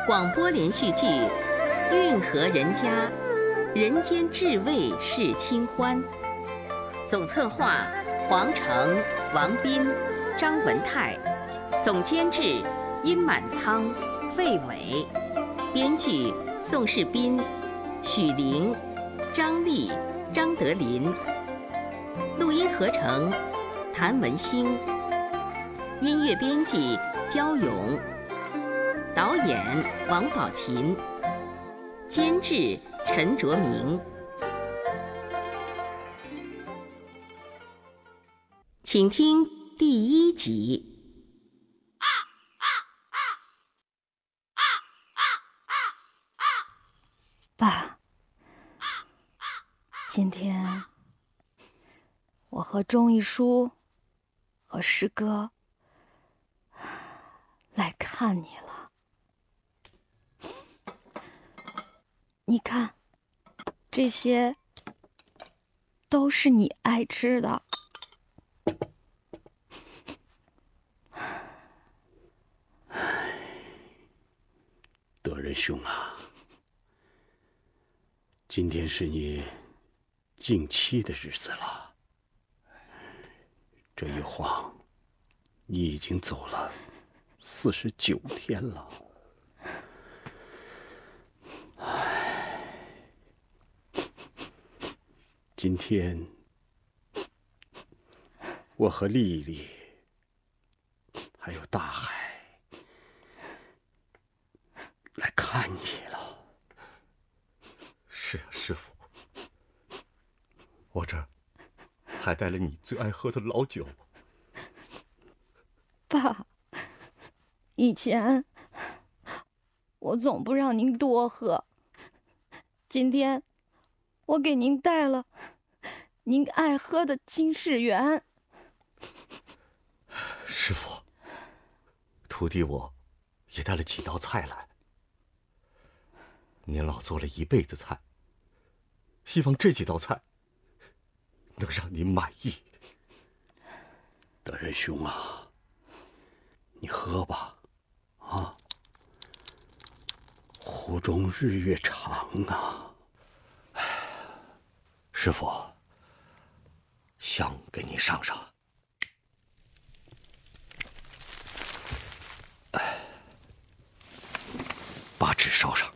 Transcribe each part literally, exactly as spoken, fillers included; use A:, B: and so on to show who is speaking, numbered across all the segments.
A: 广播连续剧《运河人家》，人间至味是清欢。总策划黄成、王斌、张文泰，总监制殷满仓、费伟，编剧宋世斌、许玲、张丽、张德林，录音合成谭文兴，音乐编辑焦勇，导演王宝琴，监制陈卓明。请听第一集。
B: 爸，今天我和钟一书和师哥来看你了。你看，这些都是你爱吃的。
C: 德仁兄啊，今天是你近期的日子了。这一晃，你已经走了四十九天了。唉，今天我和丽丽还有大海来看你了。
D: 是啊，师父，我这儿还带了你最爱喝的老酒。
B: 爸，以前我总不让您多喝，今天我给您带了您爱喝的金世元。
D: 师父，徒弟我也带了几道菜来。您老做了一辈子菜，希望这几道菜能让您满意。
C: 德仁兄啊，你喝吧，啊，湖中日月长啊。
D: 师父，香给你上上。哎，把纸烧上。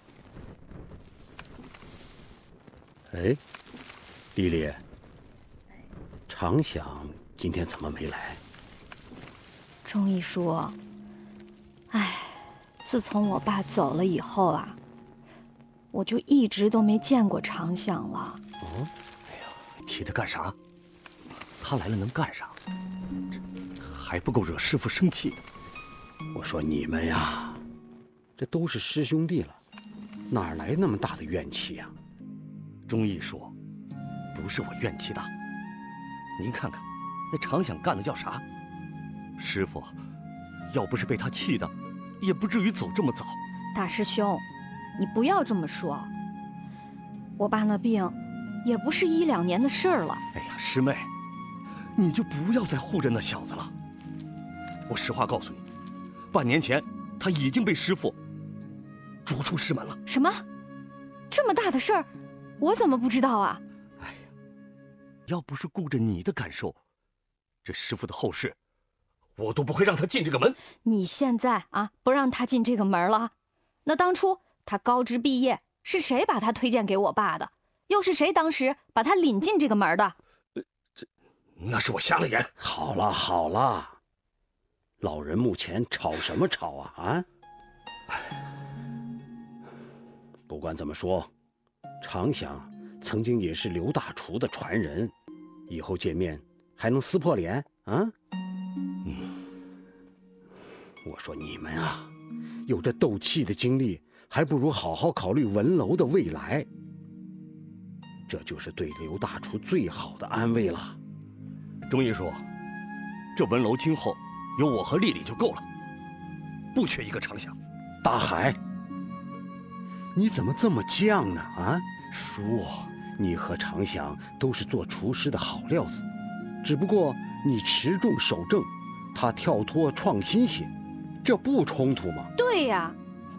C: 哎，丽丽，常想今天怎么没来？
B: 钟一书，哎，自从我爸走了以后啊，我就一直都没见过常想了。
D: 哦，哎呀，提他干啥？他来了能干啥？这还不够惹师父生气的。
C: 我说你们呀，这都是师兄弟了，哪来那么大的怨气呀？
D: 钟义说，不是我怨气大。您看看，那常想干的叫啥？师父，要不是被他气的，也不至于走这么早。
B: 大师兄，你不要这么说。我爸那病，也不是一两年的事儿了。
D: 哎呀，师妹，你就不要再护着那小子了。我实话告诉你，半年前他已经被师父逐出师门了。
B: 什么？这么大的事儿？我怎么不知道啊？
D: 哎呀，要不是顾着你的感受，这师父的后事，我都不会让他进这个门。
B: 你现在啊，不让他进这个门了，那当初他高职毕业，是谁把他推荐给我爸的？又是谁当时把他领进这个门的？
D: 呃，这那是我瞎了眼。
C: 好了好了，老人目前吵什么吵啊啊！不管怎么说，常想曾经也是刘大厨的传人，以后见面还能撕破脸啊？嗯，我说你们啊，有这斗气的经历，还不如好好考虑文楼的未来，这就是对刘大厨最好的安慰了。
D: 钟义说，这文楼今后有我和丽丽就够了，不缺一个常想。
C: 大海，你怎么这么犟呢？啊，
D: 叔，
C: 你和常想都是做厨师的好料子，只不过你持重守正，他跳脱创新些，这不冲突吗？
B: 对呀，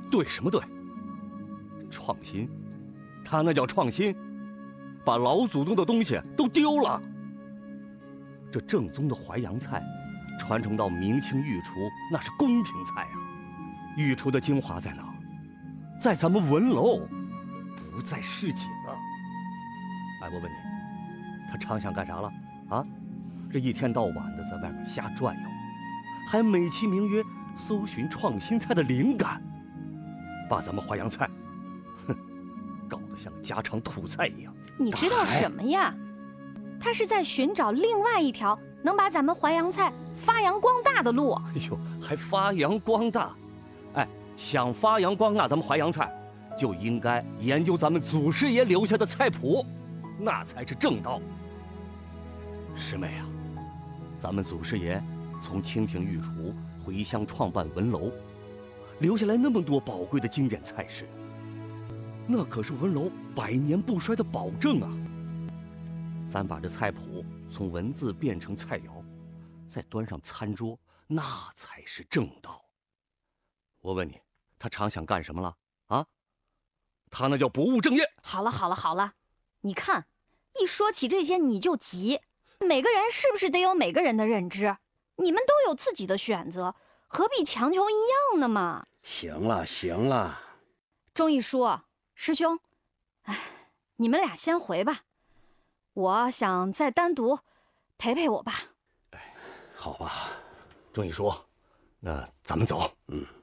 D: 对什么对？创新，他那叫创新，把老祖宗的东西都丢了。这正宗的淮扬菜，传承到明清御厨，那是宫廷菜啊。御厨的精华在哪？在咱们文楼，不在市井啊。哎，我问你，他常想干啥了？啊，这一天到晚的在外面瞎转悠，还美其名曰搜寻创新菜的灵感，把咱们淮扬菜，哼，搞得像家常土菜一样。
B: 你知道什么呀？他是在寻找另外一条能把咱们淮扬菜发扬光大的路。
D: 哎呦，还发扬光大？哎，想发扬光大咱们淮扬菜，就应该研究咱们祖师爷留下的菜谱，那才是正道。师妹啊，咱们祖师爷从清廷御厨回乡创办文楼，留下来那么多宝贵的经典菜式，那可是文楼百年不衰的保证啊！咱把这菜谱从文字变成菜肴，再端上餐桌，那才是正道。我问你，他常想干什么了啊？他那叫不务正业。
B: 好了好了好了，你看，一说起这些你就急。每个人是不是得有每个人的认知？你们都有自己的选择，何必强求一样的嘛？
C: 行了行了，
B: 钟义叔、师兄，哎，你们俩先回吧，我想再单独陪陪我爸。
C: 好吧，
D: 钟义叔，那咱们走。
C: 嗯。